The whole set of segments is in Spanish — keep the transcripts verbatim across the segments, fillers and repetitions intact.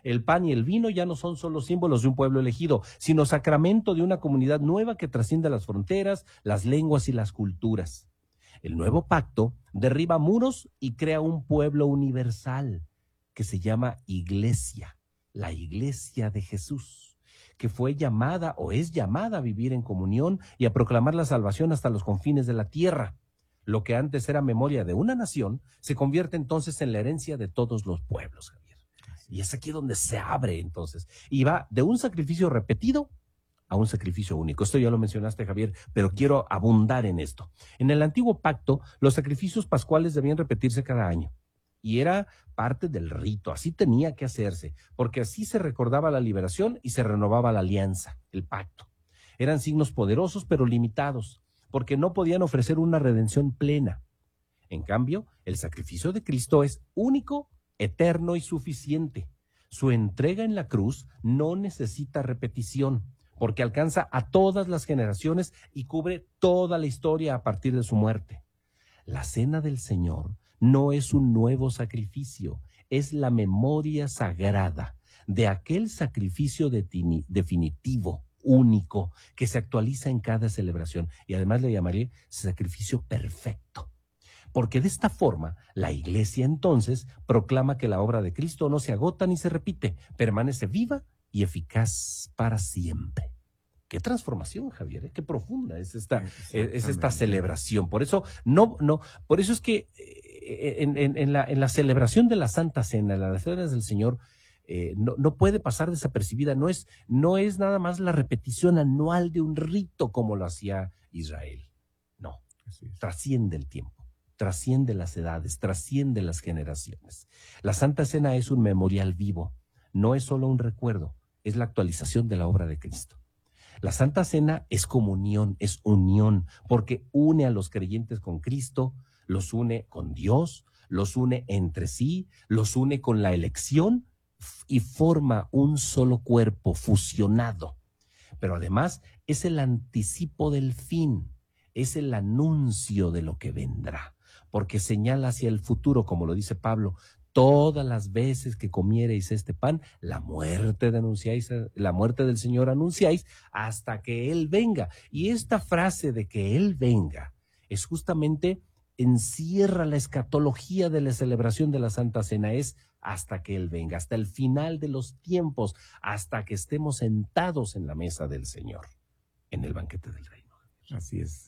El pan y el vino ya no son solo símbolos de un pueblo elegido, sino sacramento de una comunidad nueva que trasciende las fronteras, las lenguas y las culturas. El nuevo pacto derriba muros y crea un pueblo universal que se llama Iglesia, la Iglesia de Jesús, que fue llamada o es llamada a vivir en comunión y a proclamar la salvación hasta los confines de la tierra. Lo que antes era memoria de una nación se convierte entonces en la herencia de todos los pueblos, Javier. Y es aquí donde se abre entonces. Y va de un sacrificio repetido a un sacrificio único. Esto ya lo mencionaste, Javier, pero quiero abundar en esto. En el antiguo pacto, los sacrificios pascuales debían repetirse cada año. Y era parte del rito, así tenía que hacerse, porque así se recordaba la liberación y se renovaba la alianza, el pacto. Eran signos poderosos pero limitados, porque no podían ofrecer una redención plena. En cambio, el sacrificio de Cristo es único, eterno y suficiente. Su entrega en la cruz no necesita repetición, porque alcanza a todas las generaciones y cubre toda la historia a partir de su muerte. La cena del Señor no es un nuevo sacrificio, es la memoria sagrada de aquel sacrificio de- definitivo, único, que se actualiza en cada celebración. Y además le llamaré sacrificio perfecto. Porque de esta forma, la Iglesia entonces proclama que la obra de Cristo no se agota ni se repite, permanece viva y eficaz para siempre. Qué transformación, Javier, ¿eh? Qué profunda es esta, es esta celebración. Por eso, no, no, por eso es que eh, en, en, en, la, en la celebración de la Santa Cena, las cenas del Señor, eh, no, no puede pasar desapercibida. No es, no es nada más la repetición anual de un rito como lo hacía Israel. No, trasciende el tiempo, trasciende las edades, trasciende las generaciones. La Santa Cena es un memorial vivo, no es solo un recuerdo, es la actualización de la obra de Cristo. La Santa Cena es comunión, es unión, porque une a los creyentes con Cristo, los une con Dios, los une entre sí, los une con la elección y forma un solo cuerpo fusionado. Pero además es el anticipo del fin, es el anuncio de lo que vendrá, porque señala hacia el futuro, como lo dice Pablo. Todas las veces que comiereis este pan, la muerte de anunciáis, la muerte del Señor anunciáis hasta que Él venga. Y esta frase de que Él venga es justamente, encierra la escatología de la celebración de la Santa Cena, es hasta que Él venga, hasta el final de los tiempos, hasta que estemos sentados en la mesa del Señor, en el banquete del reino. Así es.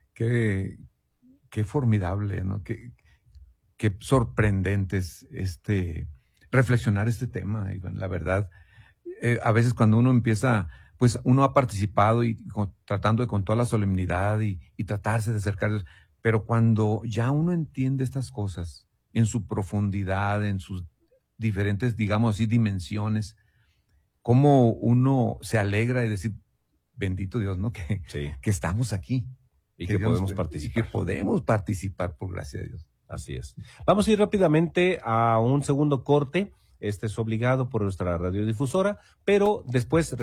Qué, qué formidable, ¿no? Qué, Qué sorprendente es este, reflexionar este tema, Iván. La verdad, eh, a veces cuando uno empieza, pues uno ha participado y con, tratando de con toda la solemnidad y, y tratarse de acercar, pero cuando ya uno entiende estas cosas en su profundidad, en sus diferentes, digamos así, dimensiones, cómo uno se alegra y decir, bendito Dios, ¿no? Que, sí. que estamos aquí. Y que, que Dios, podemos participar. Y que podemos participar, por gracia de Dios. Así es. Vamos a ir rápidamente a un segundo corte. Este es obligado por nuestra radiodifusora, pero después...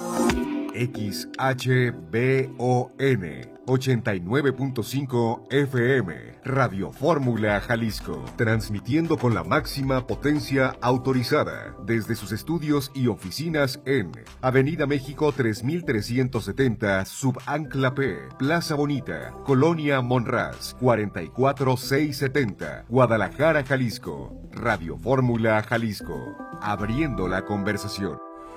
X H B O N ochenta y nueve punto cinco F M, Radio Fórmula Jalisco, transmitiendo con la máxima potencia autorizada desde sus estudios y oficinas en Avenida México tres mil trescientos setenta, Subancla P, Plaza Bonita, Colonia Monraz, cuarenta y cuatro mil seiscientos setenta, Guadalajara, Jalisco. Radio Fórmula Jalisco, abriendo la conversación.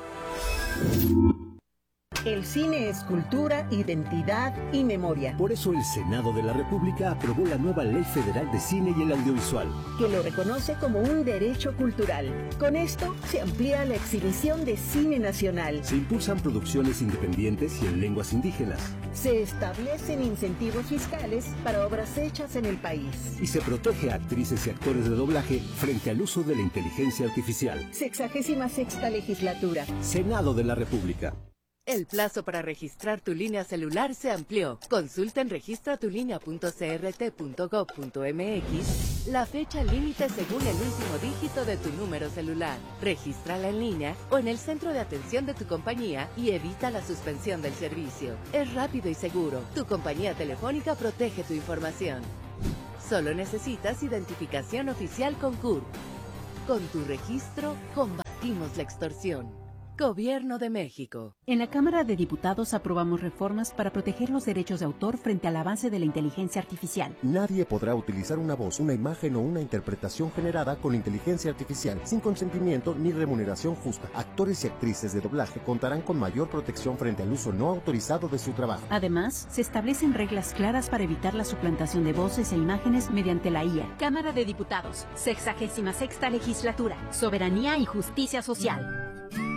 El cine es cultura, identidad y memoria. Por eso el Senado de la República aprobó la nueva Ley Federal de Cine y el Audiovisual, que lo reconoce como un derecho cultural. Con esto se amplía la exhibición de cine nacional. Se impulsan producciones independientes y en lenguas indígenas. Se establecen incentivos fiscales para obras hechas en el país. Y se protege a actrices y actores de doblaje frente al uso de la inteligencia artificial. Sexagésima sexta legislatura. Senado de la República. El plazo para registrar tu línea celular se amplió. Consulta en registra tu línea punto c r t punto gob punto m x la fecha límite según el último dígito de tu número celular. Regístrala en línea o en el centro de atención de tu compañía y evita la suspensión del servicio. Es rápido y seguro. Tu compañía telefónica protege tu información. Solo necesitas identificación oficial con C U R P. Con tu registro, combate combatimos la extorsión. Gobierno de México. En la Cámara de Diputados aprobamos reformas para proteger los derechos de autor frente al avance de la inteligencia artificial. Nadie podrá utilizar una voz, una imagen o una interpretación generada con inteligencia artificial sin consentimiento ni remuneración justa. Actores y actrices de doblaje contarán con mayor protección frente al uso no autorizado de su trabajo. Además, se establecen reglas claras para evitar la suplantación de voces e imágenes mediante la I A. Cámara de Diputados, sexagésima sexta legislatura, soberanía y justicia social.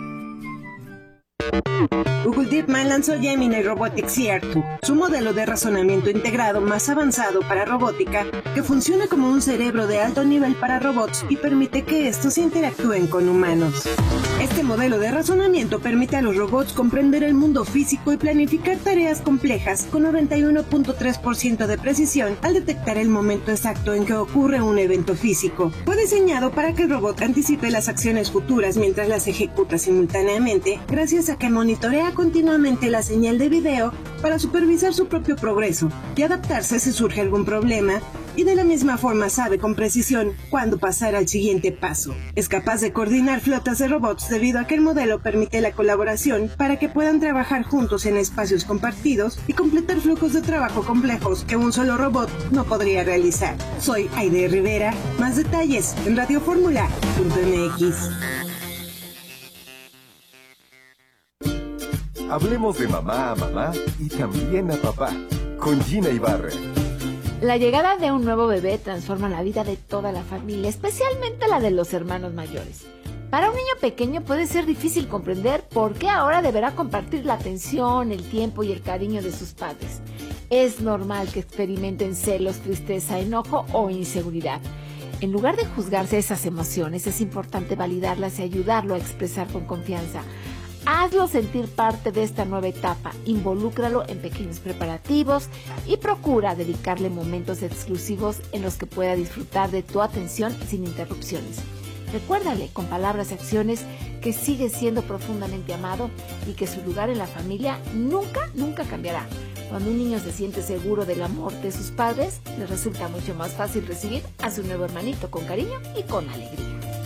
Google DeepMind lanzó Gemini Robotics R dos, su modelo de razonamiento integrado más avanzado para robótica, que funciona como un cerebro de alto nivel para robots y permite que estos interactúen con humanos. Este modelo de razonamiento permite a los robots comprender el mundo físico y planificar tareas complejas con noventa y uno punto tres por ciento de precisión al detectar el momento exacto en que ocurre un evento físico. Fue diseñado para que el robot anticipe las acciones futuras mientras las ejecuta simultáneamente, gracias a que monitorea continuamente la señal de video para supervisar su propio progreso y adaptarse si surge algún problema, y de la misma forma sabe con precisión cuándo pasar al siguiente paso. Es capaz de coordinar flotas de robots debido a que el modelo permite la colaboración para que puedan trabajar juntos en espacios compartidos y completar flujos de trabajo complejos que un solo robot no podría realizar. Soy Aide Rivera. Más detalles en radio fórmula punto m x. Hablemos de mamá a mamá y también a papá, con Gina Ibarra. La llegada de un nuevo bebé transforma la vida de toda la familia, especialmente la de los hermanos mayores. Para un niño pequeño puede ser difícil comprender por qué ahora deberá compartir la atención, el tiempo y el cariño de sus padres. Es normal que experimenten celos, tristeza, enojo o inseguridad. En lugar de juzgarse esas emociones, es importante validarlas y ayudarlo a expresar con confianza. Hazlo sentir parte de esta nueva etapa, involúcralo en pequeños preparativos y procura dedicarle momentos exclusivos en los que pueda disfrutar de tu atención sin interrupciones. Recuérdale con palabras y acciones que sigue siendo profundamente amado y que su lugar en la familia nunca, nunca cambiará. Cuando un niño se siente seguro del amor de sus padres, le resulta mucho más fácil recibir a su nuevo hermanito con cariño y con alegría.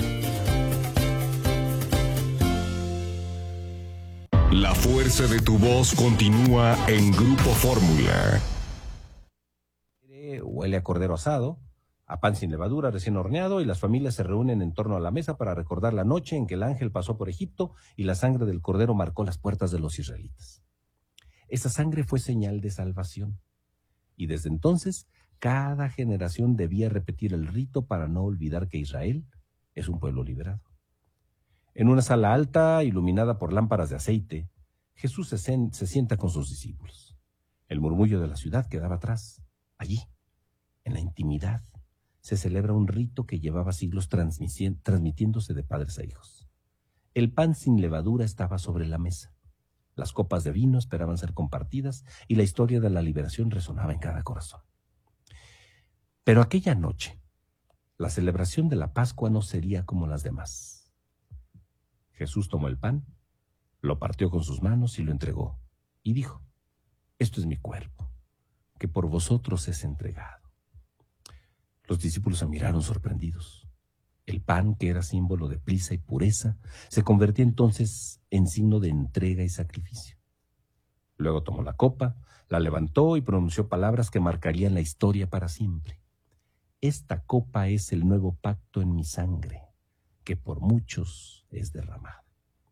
La fuerza de tu voz continúa en Grupo Fórmula. Huele a cordero asado, a pan sin levadura recién horneado, y las familias se reúnen en torno a la mesa para recordar la noche en que el ángel pasó por Egipto y la sangre del cordero marcó las puertas de los israelitas. Esa sangre fue señal de salvación, y desde entonces cada generación debía repetir el rito para no olvidar que Israel es un pueblo liberado. En una sala alta, iluminada por lámparas de aceite, Jesús se, sen- se sienta con sus discípulos. El murmullo de la ciudad quedaba atrás. Allí, en la intimidad, se celebra un rito que llevaba siglos transmisi- transmitiéndose de padres a hijos. El pan sin levadura estaba sobre la mesa. Las copas de vino esperaban ser compartidas y la historia de la liberación resonaba en cada corazón. Pero aquella noche, la celebración de la Pascua no sería como las demás. Jesús tomó el pan, lo partió con sus manos y lo entregó, y dijo: esto es mi cuerpo, que por vosotros es entregado. Los discípulos se miraron sorprendidos. El pan, que era símbolo de prisa y pureza, se convertía entonces en signo de entrega y sacrificio. Luego tomó la copa, la levantó y pronunció palabras que marcarían la historia para siempre. Esta copa es el nuevo pacto en mi sangre, que por muchos es derramada.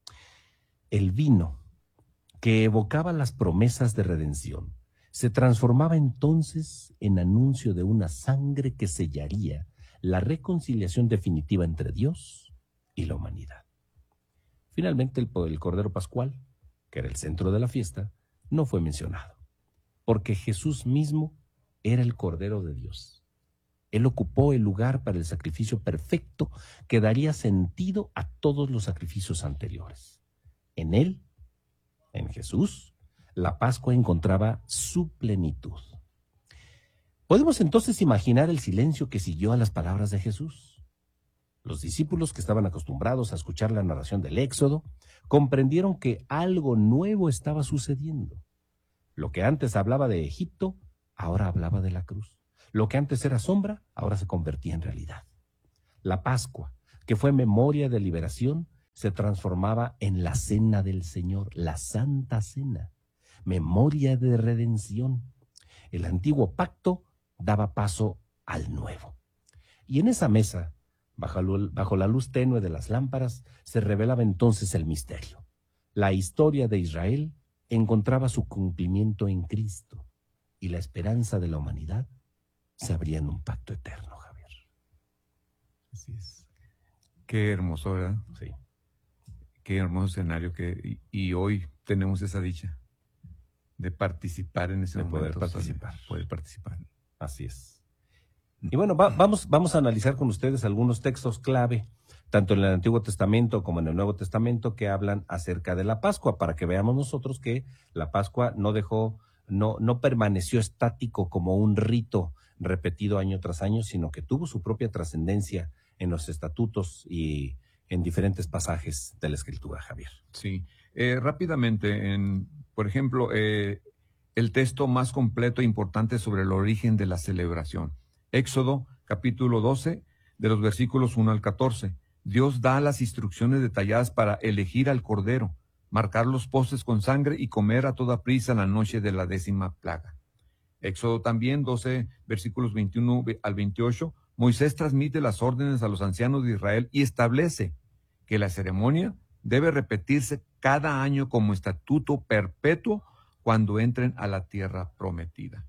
El vino, que evocaba las promesas de redención, se transformaba entonces en anuncio de una sangre que sellaría la reconciliación definitiva entre Dios y la humanidad. Finalmente, el, el Cordero Pascual, que era el centro de la fiesta, no fue mencionado, porque Jesús mismo era el Cordero de Dios. Él ocupó el lugar para el sacrificio perfecto que daría sentido a todos los sacrificios anteriores. En él, en Jesús, la Pascua encontraba su plenitud. Podemos entonces imaginar el silencio que siguió a las palabras de Jesús. Los discípulos, que estaban acostumbrados a escuchar la narración del Éxodo, comprendieron que algo nuevo estaba sucediendo. Lo que antes hablaba de Egipto, ahora hablaba de la cruz. Lo que antes era sombra, ahora se convertía en realidad. La Pascua, que fue memoria de liberación, se transformaba en la cena del Señor, la Santa Cena, memoria de redención. El antiguo pacto daba paso al nuevo. Y en esa mesa, bajo, bajo la luz tenue de las lámparas, se revelaba entonces el misterio. La historia de Israel encontraba su cumplimiento en Cristo y la esperanza de la humanidad se abría en un pacto eterno, Javier. Así es. Qué hermoso, ¿verdad? Sí. Qué hermoso escenario que y, y hoy tenemos esa dicha de participar en ese de momento. Poder participar. Poder participar. Así es. Y bueno, va, vamos, vamos a analizar con ustedes algunos textos clave, tanto en el Antiguo Testamento como en el Nuevo Testamento, que hablan acerca de la Pascua, para que veamos nosotros que la Pascua no dejó, no, no permaneció estático como un rito repetido año tras año, sino que tuvo su propia trascendencia en los estatutos y en diferentes pasajes de la Escritura, Javier. Sí. Eh, rápidamente, en, por ejemplo, eh, el texto más completo e importante sobre el origen de la celebración. Éxodo, capítulo doce, de los versículos uno al catorce. Dios da las instrucciones detalladas para elegir al cordero, marcar los postes con sangre y comer a toda prisa la noche de la décima plaga. Éxodo también, doce, versículos veintiuno al veintiocho. Moisés transmite las órdenes a los ancianos de Israel y establece que la ceremonia debe repetirse cada año como estatuto perpetuo cuando entren a la tierra prometida.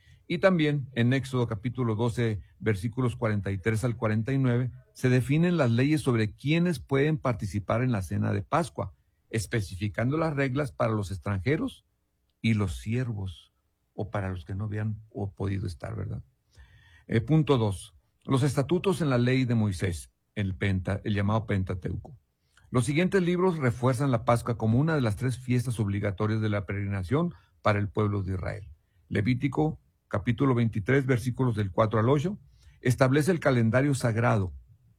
Y también en Éxodo capítulo doce, versículos cuarenta y tres al cuarenta y nueve, se definen las leyes sobre quiénes pueden participar en la cena de Pascua, especificando las reglas para los extranjeros y los siervos, o para los que no habían o podido estar, ¿verdad? Eh, punto dos. Los estatutos en la ley de Moisés, el, Penta, el llamado Pentateuco. Los siguientes libros refuerzan la Pascua como una de las tres fiestas obligatorias de la peregrinación para el pueblo de Israel. Levítico, capítulo veintitrés, versículos del cuatro al ocho, establece el calendario sagrado.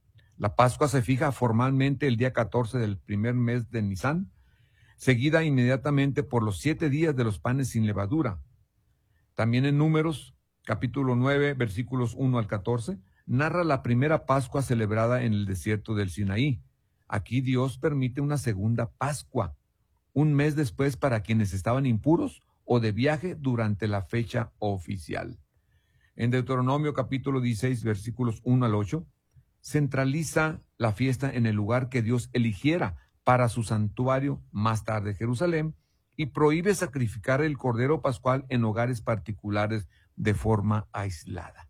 La Pascua se fija formalmente el día catorce del primer mes de Nisán, seguida inmediatamente por los siete días de los panes sin levadura. También en Números, capítulo nueve, versículos uno al catorce, narra la primera Pascua celebrada en el desierto del Sinaí. Aquí Dios permite una segunda Pascua, un mes después para quienes estaban impuros o de viaje durante la fecha oficial. En Deuteronomio capítulo dieciséis, versículos uno al ocho, centraliza la fiesta en el lugar que Dios eligiera para su santuario, más tarde Jerusalén, y prohíbe sacrificar el cordero pascual en hogares particulares de forma aislada.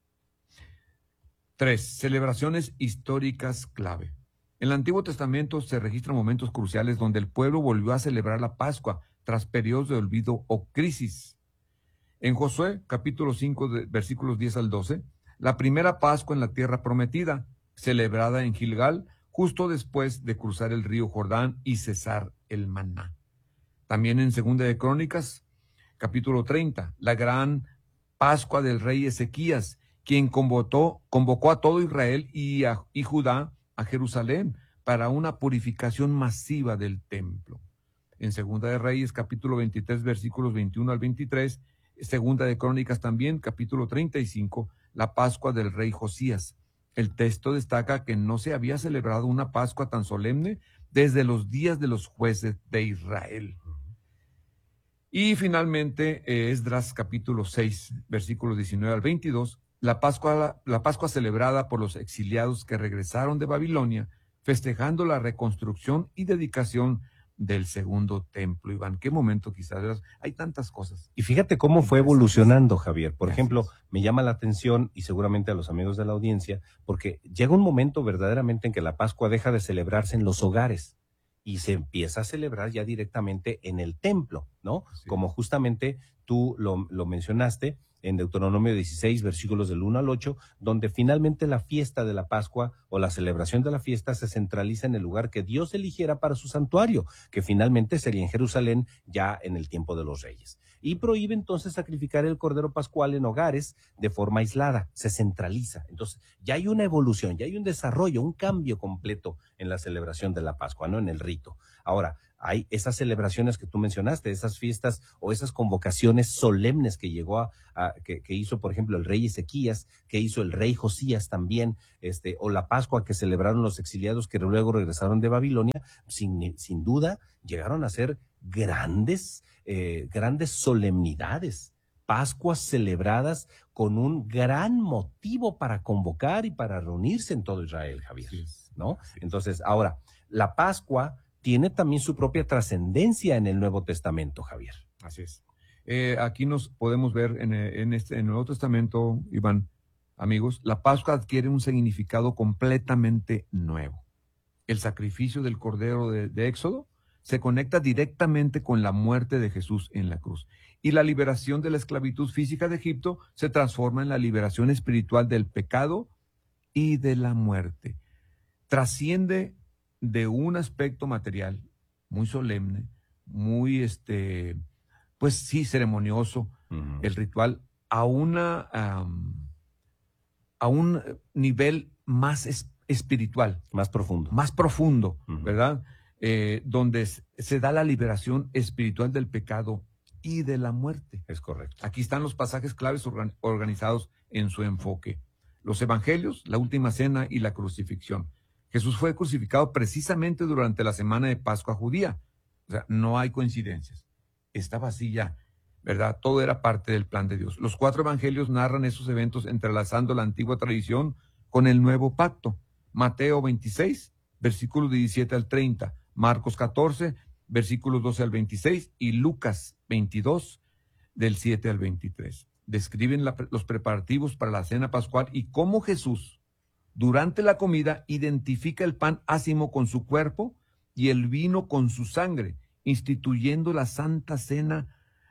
Tres, celebraciones históricas clave. En el Antiguo Testamento se registran momentos cruciales donde el pueblo volvió a celebrar la Pascua tras periodos de olvido o crisis. En Josué, capítulo cinco, de, versículos diez al doce, la primera Pascua en la tierra prometida, celebrada en Gilgal, justo después de cruzar el río Jordán y cesar el maná. También en Segunda de Crónicas, capítulo treinta, la gran Pascua del rey Ezequías, quien convocó, convocó a todo Israel y, a, y Judá a Jerusalén para una purificación masiva del templo. En Segunda de Reyes, capítulo veintitrés, versículos veintiuno al veintitrés, Segunda de Crónicas también, capítulo treinta y cinco, la Pascua del rey Josías. El texto destaca que no se había celebrado una Pascua tan solemne desde los días de los jueces de Israel. Y finalmente, eh, Esdras, capítulo seis, versículos diecinueve al veintidós, la Pascua, la Pascua celebrada por los exiliados que regresaron de Babilonia, festejando la reconstrucción y dedicación del segundo templo. Iván, qué momento quizás, hay tantas cosas. Y fíjate cómo fue evolucionando, Javier. Por ejemplo, me llama la atención, y seguramente a los amigos de la audiencia, porque llega un momento verdaderamente en que la Pascua deja de celebrarse en los hogares y se empieza a celebrar ya directamente en el templo, ¿no? Sí. Como justamente tú lo, lo mencionaste en Deuteronomio dieciséis, versículos del uno al ocho, donde finalmente la fiesta de la Pascua o la celebración de la fiesta se centraliza en el lugar que Dios eligiera para su santuario, que finalmente sería en Jerusalén ya en el tiempo de los reyes. Y prohíbe entonces sacrificar el cordero pascual en hogares de forma aislada, se centraliza. Entonces ya hay una evolución, ya hay un desarrollo, un cambio completo en la celebración de la Pascua, ¿no? En el rito. Ahora, hay esas celebraciones que tú mencionaste, esas fiestas o esas convocaciones solemnes que llegó a, a que, que hizo, por ejemplo, el rey Ezequías, que hizo el rey Josías también, este, o la Pascua que celebraron los exiliados que luego regresaron de Babilonia, sin, sin duda llegaron a ser grandes, eh, grandes solemnidades, Pascuas celebradas con un gran motivo para convocar y para reunirse en todo Israel, Javier, ¿no? Entonces, ahora, la Pascua tiene también su propia trascendencia en el Nuevo Testamento, Javier. Así es. Eh, aquí nos podemos ver en, en, este, en el Nuevo Testamento, Iván, amigos, la Pascua adquiere un significado completamente nuevo. El sacrificio del Cordero de, de Éxodo se conecta directamente con la muerte de Jesús en la cruz. Y la liberación de la esclavitud física de Egipto se transforma en la liberación espiritual del pecado y de la muerte. Trasciende de un aspecto material muy solemne, muy, este, pues sí, ceremonioso, uh-huh. el ritual, a, una, um, a un nivel más es, espiritual. Más profundo. Más profundo, uh-huh. ¿verdad? Eh, donde se da la liberación espiritual del pecado y de la muerte. Es correcto. Aquí están los pasajes claves organ- organizados en su enfoque. Los evangelios, la última cena y la crucifixión. Jesús fue crucificado precisamente durante la semana de Pascua judía. O sea, no hay coincidencias. Estaba así ya, ¿verdad? Todo era parte del plan de Dios. Los cuatro evangelios narran esos eventos entrelazando la antigua tradición con el nuevo pacto. Mateo veintiséis, versículos diecisiete al treinta. Marcos catorce, versículos doce al veintiséis, y Lucas veintidós, del siete al veintitrés. Describen la, los preparativos para la cena pascual y cómo Jesús, durante la comida, identifica el pan ácimo con su cuerpo y el vino con su sangre, instituyendo la santa cena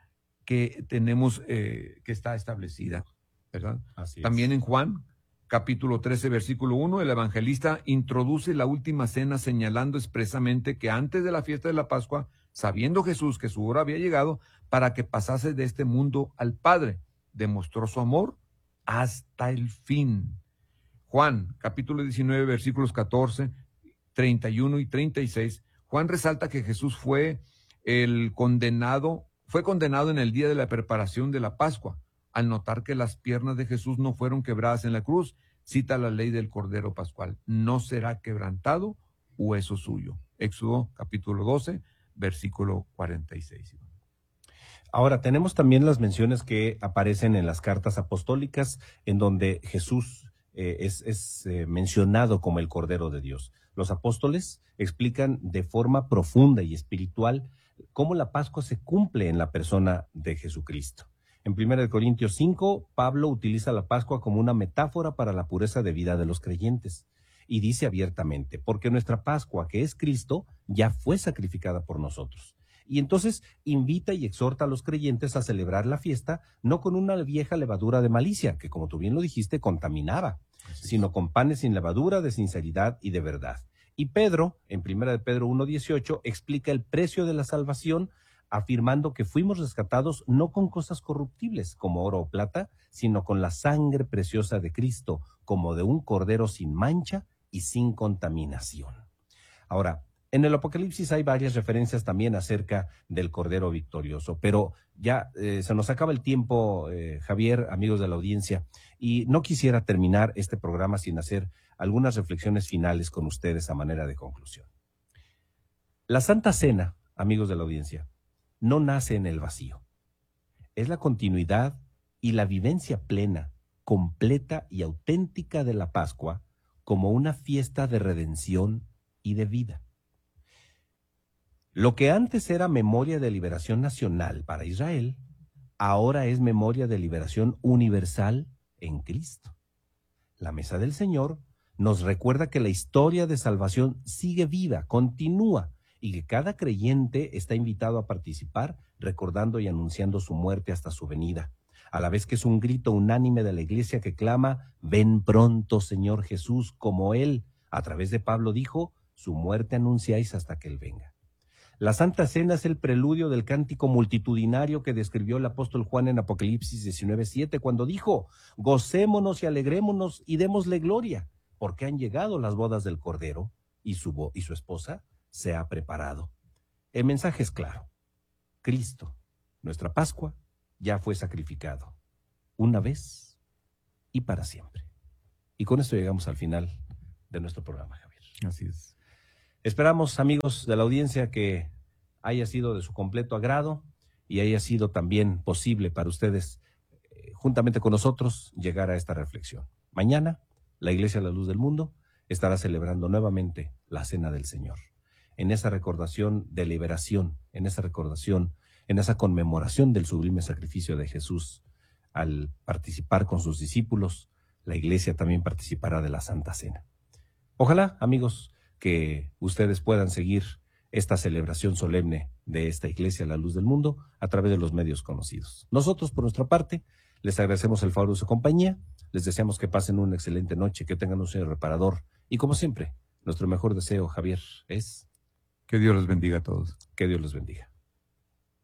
que tenemos, eh, que está establecida, ¿verdad? Así es. También en Juan, capítulo trece, versículo uno, el evangelista introduce la última cena señalando expresamente que antes de la fiesta de la Pascua, sabiendo Jesús que su hora había llegado para que pasase de este mundo al Padre, demostró su amor hasta el fin. Juan, capítulo diecinueve, versículos catorce, treinta y uno y treinta y seis, Juan resalta que Jesús fue el condenado, fue condenado en el día de la preparación de la Pascua. Al notar que las piernas de Jesús no fueron quebradas en la cruz, cita la ley del Cordero Pascual. No será quebrantado hueso suyo. Éxodo capítulo doce, versículo cuarenta y seis. Ahora, tenemos también las menciones que aparecen en las cartas apostólicas, en donde Jesús eh, es, es eh, mencionado como el Cordero de Dios. Los apóstoles explican de forma profunda y espiritual cómo la Pascua se cumple en la persona de Jesucristo. En primera de Corintios cinco, Pablo utiliza la Pascua como una metáfora para la pureza de vida de los creyentes. Y dice abiertamente, porque nuestra Pascua, que es Cristo, ya fue sacrificada por nosotros. Y entonces invita y exhorta a los creyentes a celebrar la fiesta, no con una vieja levadura de malicia, que como tú bien lo dijiste, contaminaba, sino con panes sin levadura, de sinceridad y de verdad. Y Pedro, en primera de Pedro uno dieciocho, explica el precio de la salvación, afirmando que fuimos rescatados no con cosas corruptibles como oro o plata, sino con la sangre preciosa de Cristo, como de un cordero sin mancha y sin contaminación. Ahora, en el Apocalipsis hay varias referencias también acerca del Cordero victorioso, pero ya eh, se nos acaba el tiempo, eh, Javier, amigos de la audiencia, y no quisiera terminar este programa sin hacer algunas reflexiones finales con ustedes a manera de conclusión. La Santa Cena, amigos de la audiencia, no nace en el vacío. Es la continuidad y la vivencia plena, completa y auténtica de la Pascua como una fiesta de redención y de vida. Lo que antes era memoria de liberación nacional para Israel, ahora es memoria de liberación universal en Cristo. La mesa del Señor nos recuerda que la historia de salvación sigue viva, continúa, y que cada creyente está invitado a participar, recordando y anunciando su muerte hasta su venida, a la vez que es un grito unánime de la iglesia que clama, ven pronto, Señor Jesús, como Él, a través de Pablo dijo, su muerte anunciáis hasta que Él venga. La Santa Cena es el preludio del cántico multitudinario que describió el apóstol Juan en Apocalipsis diecinueve siete, cuando dijo, gocémonos y alegrémonos y démosle gloria, porque han llegado las bodas del Cordero, y su, y su esposa se ha preparado. El mensaje es claro. Cristo, nuestra Pascua, ya fue sacrificado, una vez y para siempre. Y con esto llegamos al final de nuestro programa, Javier. Así es. Esperamos, amigos de la audiencia, que haya sido de su completo agrado y haya sido también posible para ustedes, eh, juntamente con nosotros, llegar a esta reflexión. Mañana, la Iglesia La Luz del Mundo estará celebrando nuevamente la Cena del Señor. En esa recordación de liberación, en esa recordación, en esa conmemoración del sublime sacrificio de Jesús, al participar con sus discípulos, la Iglesia también participará de la Santa Cena. Ojalá, amigos, que ustedes puedan seguir esta celebración solemne de esta Iglesia La Luz del Mundo a través de los medios conocidos. Nosotros, por nuestra parte, les agradecemos el favor de su compañía, les deseamos que pasen una excelente noche, que tengan un sueño reparador y, como siempre, nuestro mejor deseo, Javier, es que Dios los bendiga a todos. Que Dios los bendiga.